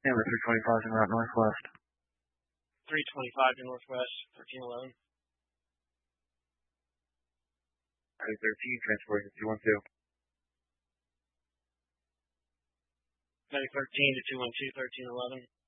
Number 325 en route northwest. 325 to northwest, 1311. 13, transporting to 212. 13 to 212, 1311.